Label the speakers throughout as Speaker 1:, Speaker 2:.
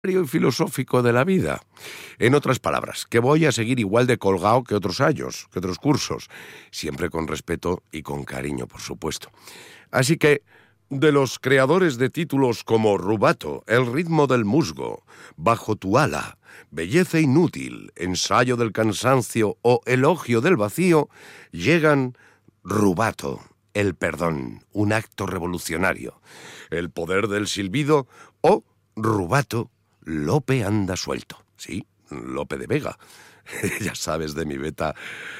Speaker 1: y filosófico de la vida. En otras palabras, que voy a seguir igual de colgado que otros años, que otros cursos, siempre con respeto y con cariño, por supuesto. Así que, de los creadores de títulos como Rubato, El ritmo del musgo, Bajo tu ala, Belleza inútil, Ensayo del cansancio o Elogio del vacío, llegan Rubato, El perdón, un acto revolucionario, El poder del silbido o Rubato, Lope anda suelto. Sí, Lope de Vega. Ya sabes de mi beta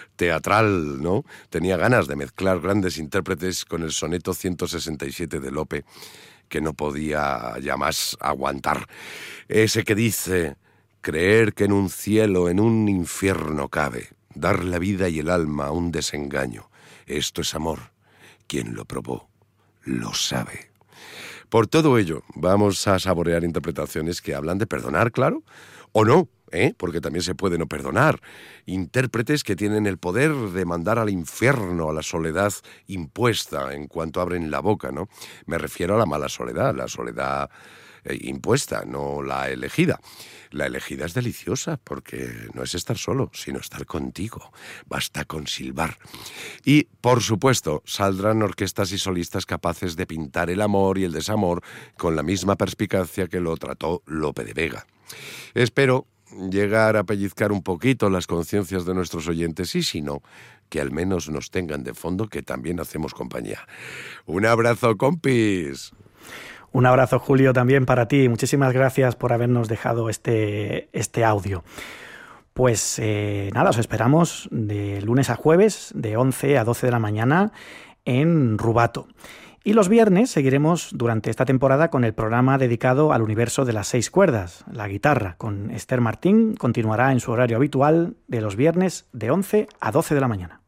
Speaker 1: teatral, ¿no? Tenía ganas de mezclar grandes intérpretes con el soneto 167 de Lope, que no podía ya más aguantar. Ese que dice: creer que en un cielo, en un infierno cabe, dar la vida y el alma a un desengaño. Esto es amor. Quien lo probó, lo sabe. Por todo ello, vamos a saborear interpretaciones que hablan de perdonar, claro, o no, porque también se puede no perdonar. Intérpretes que tienen el poder de mandar al infierno a la soledad impuesta en cuanto abren la boca, ¿no? Me refiero a la mala soledad, la soledad impuesta, no la elegida. La elegida es deliciosa porque no es estar solo, sino estar contigo. Basta con silbar. Y, por supuesto, saldrán orquestas y solistas capaces de pintar el amor y el desamor con la misma perspicacia que lo trató Lope de Vega. Espero llegar a pellizcar un poquito las conciencias de nuestros oyentes y, si no, que al menos nos tengan de fondo, que también hacemos compañía. Un abrazo, compis.
Speaker 2: Un abrazo, Julio, también para ti. Muchísimas gracias por habernos dejado este audio. Pues nada, os esperamos de lunes a jueves, de 11 a 12 de la mañana en Rubato. Y los viernes seguiremos durante esta temporada con el programa dedicado al universo de las 6 cuerdas, la guitarra, con Esther Martín. Continuará en su horario habitual de los viernes de 11 a 12 de la mañana.